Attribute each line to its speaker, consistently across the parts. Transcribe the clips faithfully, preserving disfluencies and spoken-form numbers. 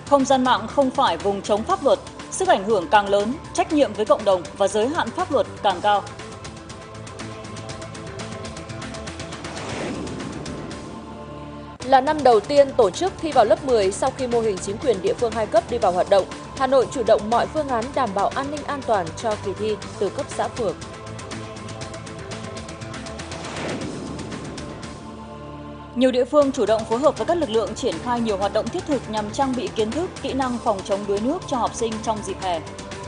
Speaker 1: Không gian mạng không phải vùng chống pháp luật, sức ảnh hưởng càng lớn, trách nhiệm với cộng đồng và giới hạn pháp luật càng cao.
Speaker 2: Là năm đầu tiên tổ chức thi vào lớp mười sau khi mô hình chính quyền địa phương hai cấp đi vào hoạt động, Hà Nội chủ động mọi phương án đảm bảo an ninh an toàn cho kỳ thi từ cấp xã phường.
Speaker 1: Nhiều địa phương chủ động phối hợp với các lực lượng triển khai nhiều hoạt động thiết thực nhằm trang bị kiến thức, kỹ năng phòng chống đuối nước cho học sinh trong dịp hè.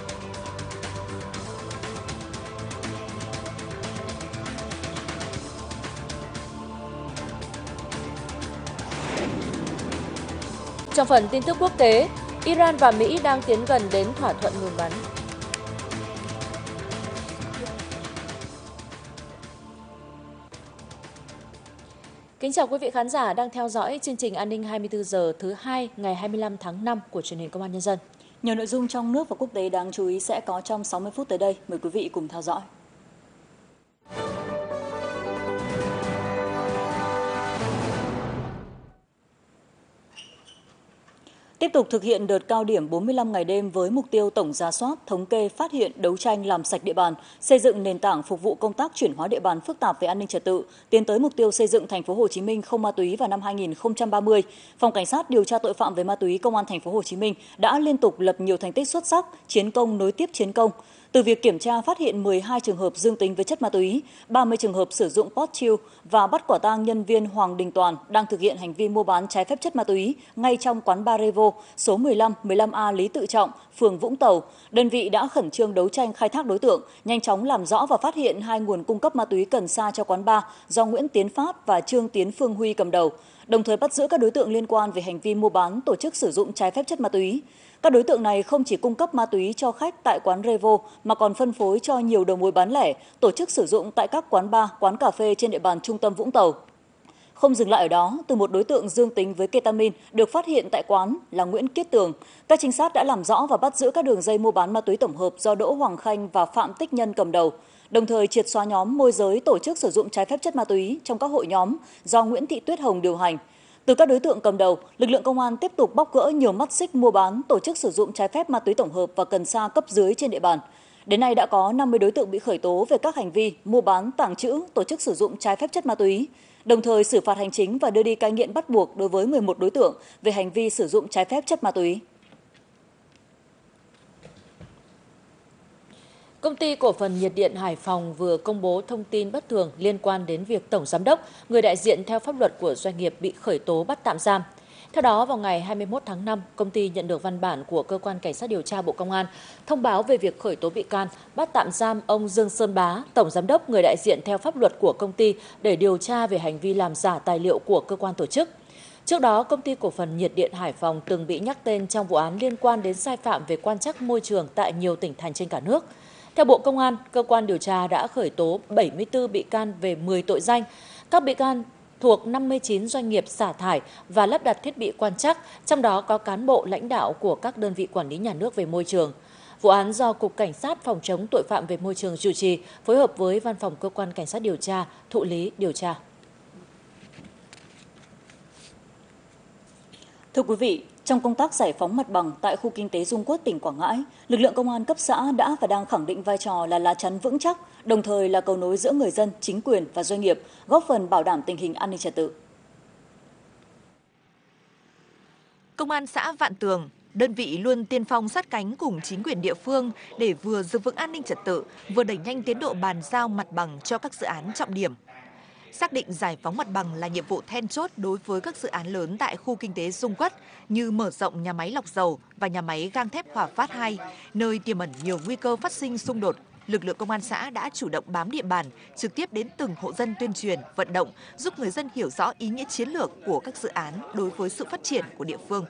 Speaker 2: Trong phần tin tức quốc tế, Iran và Mỹ đang tiến gần đến thỏa thuận ngừng bắn. Kính chào quý vị khán giả đang theo dõi chương trình An ninh hai mươi tư giờ thứ hai ngày hai mươi lăm tháng năm của truyền hình Công an Nhân dân.
Speaker 1: Nhiều nội dung trong nước và quốc tế đáng chú ý sẽ có trong sáu mươi phút tới đây. Mời quý vị cùng theo dõi. Tiếp tục thực hiện đợt cao điểm bốn mươi lăm ngày đêm với mục tiêu tổng rà soát, thống kê, phát hiện, đấu tranh làm sạch địa bàn, xây dựng nền tảng phục vụ công tác chuyển hóa địa bàn phức tạp về an ninh trật tự, tiến tới mục tiêu xây dựng thành phố Hồ Chí Minh không ma túy vào năm hai nghìn không trăm ba mươi. Phòng Cảnh sát điều tra tội phạm về ma túy Công an thành phố Hồ Chí Minh đã liên tục lập nhiều thành tích xuất sắc, chiến công nối tiếp chiến công. Từ việc kiểm tra phát hiện mười hai trường hợp dương tính với chất ma túy, ba mươi trường hợp sử dụng pot chill và bắt quả tang nhân viên Hoàng Đình Toàn đang thực hiện hành vi mua bán trái phép chất ma túy ngay trong quán bar Revo số mười lăm, mười lăm A Lý Tự Trọng, phường Vũng Tàu. Đơn vị đã khẩn trương đấu tranh khai thác đối tượng, nhanh chóng làm rõ và phát hiện hai nguồn cung cấp ma túy cần sa cho quán bar do Nguyễn Tiến Phát và Trương Tiến Phương Huy cầm đầu, đồng thời bắt giữ các đối tượng liên quan về hành vi mua bán, tổ chức sử dụng trái phép chất ma túy. Các đối tượng này không chỉ cung cấp ma túy cho khách tại quán Revo mà còn phân phối cho nhiều đầu mối bán lẻ, tổ chức sử dụng tại các quán bar, quán cà phê trên địa bàn trung tâm Vũng Tàu. Không dừng lại ở đó, từ một đối tượng dương tính với ketamin được phát hiện tại quán là Nguyễn Kiết Tường, các trinh sát đã làm rõ và bắt giữ các đường dây mua bán ma túy tổng hợp do Đỗ Hoàng Khanh và Phạm Tích Nhân cầm đầu, đồng thời triệt xóa nhóm môi giới tổ chức sử dụng trái phép chất ma túy trong các hội nhóm do Nguyễn Thị Tuyết Hồng điều hành. Từ các đối tượng cầm đầu, lực lượng công an tiếp tục bóc gỡ nhiều mắt xích mua bán, tổ chức sử dụng trái phép ma túy tổng hợp và cần sa cấp dưới trên địa bàn. Đến nay đã có năm mươi đối tượng bị khởi tố về các hành vi mua bán, tàng trữ, tổ chức sử dụng trái phép chất ma túy, đồng thời xử phạt hành chính và đưa đi cai nghiện bắt buộc đối với mười một đối tượng về hành vi sử dụng trái phép chất ma túy.
Speaker 2: Công ty cổ phần nhiệt điện Hải Phòng vừa công bố thông tin bất thường liên quan đến việc tổng giám đốc, người đại diện theo pháp luật của doanh nghiệp bị khởi tố bắt tạm giam. Theo đó, vào ngày hai mươi mốt tháng năm, công ty nhận được văn bản của Cơ quan Cảnh sát điều tra Bộ Công an thông báo về việc khởi tố bị can, bắt tạm giam ông Dương Sơn Bá, tổng giám đốc, người đại diện theo pháp luật của công ty để điều tra về hành vi làm giả tài liệu của cơ quan tổ chức. Trước đó, công ty cổ phần nhiệt điện Hải Phòng từng bị nhắc tên trong vụ án liên quan đến sai phạm về quan trắc môi trường tại nhiều tỉnh thành trên cả nước. Theo Bộ Công an, cơ quan điều tra đã khởi tố bảy mươi tư bị can về mười tội danh. Các bị can thuộc năm mươi chín doanh nghiệp xả thải và lắp đặt thiết bị quan trắc, trong đó có cán bộ lãnh đạo của các đơn vị quản lý nhà nước về môi trường. Vụ án do Cục Cảnh sát phòng chống tội phạm về môi trường chủ trì, phối hợp với Văn phòng Cơ quan Cảnh sát điều tra, thụ lý điều tra.
Speaker 1: Thưa quý vị, trong công tác giải phóng mặt bằng tại khu kinh tế Dung Quất, tỉnh Quảng Ngãi, lực lượng công an cấp xã đã và đang khẳng định vai trò là lá chắn vững chắc, đồng thời là cầu nối giữa người dân, chính quyền và doanh nghiệp, góp phần bảo đảm tình hình an ninh trật tự.
Speaker 3: Công an xã Vạn Tường, đơn vị luôn tiên phong sát cánh cùng chính quyền địa phương để vừa giữ vững an ninh trật tự, vừa đẩy nhanh tiến độ bàn giao mặt bằng cho các dự án trọng điểm. Xác định giải phóng mặt bằng là nhiệm vụ then chốt đối với các dự án lớn tại khu kinh tế Dung Quất như mở rộng nhà máy lọc dầu và nhà máy gang thép Hòa Phát hai, nơi tiềm ẩn nhiều nguy cơ phát sinh xung đột. Lực lượng công an xã đã chủ động bám địa bàn, trực tiếp đến từng hộ dân tuyên truyền, vận động, giúp người dân hiểu rõ ý nghĩa chiến lược của các dự án đối với sự phát triển của địa phương.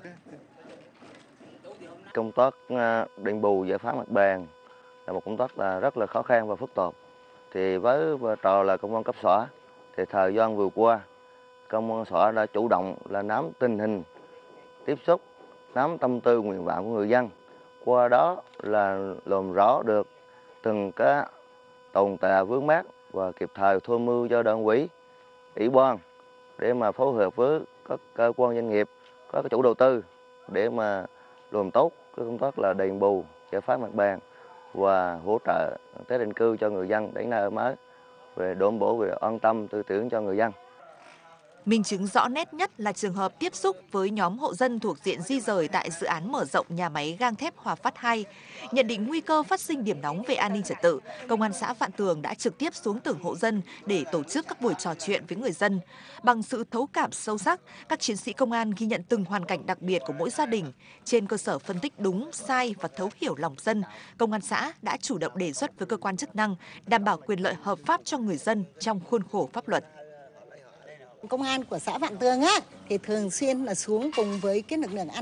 Speaker 4: Công tác đền bù giải phóng mặt bằng là một công tác rất là khó khăn và phức tạp. Thì với vai trò là công an cấp xã, thì thời gian vừa qua, công an xã đã chủ động là nắm tình hình, tiếp xúc, nắm tâm tư nguyện vọng của người dân. Qua đó là làm rõ được từng cái tồn tại vướng mắc và kịp thời tham mưu cho Đảng ủy, ủy ban để mà phối hợp với các cơ quan doanh nghiệp, các chủ đầu tư để mà làm tốt cái công tác là đền bù, giải phóng mặt bằng và hỗ trợ tái định cư cho người dân đến nơi ở mới, về đảm bảo về an tâm tư tưởng cho người dân.
Speaker 3: Minh chứng rõ nét nhất là trường hợp tiếp xúc với nhóm hộ dân thuộc diện di rời tại dự án mở rộng nhà máy gang thép Hòa Phát hai. Nhận định nguy cơ phát sinh điểm nóng về an ninh trật tự, Công an xã Vạn Tường đã trực tiếp xuống từng hộ dân để tổ chức các buổi trò chuyện với người dân. Bằng sự thấu cảm sâu sắc, các chiến sĩ công an ghi nhận từng hoàn cảnh đặc biệt của mỗi gia đình. Trên cơ sở phân tích đúng, sai và thấu hiểu lòng dân, Công an xã đã chủ động đề xuất với cơ quan chức năng đảm bảo quyền lợi hợp pháp cho người dân trong khuôn khổ pháp luật.
Speaker 5: Công an của xã Vạn Tường á thì thường xuyên là xuống cùng với cái lực lượng an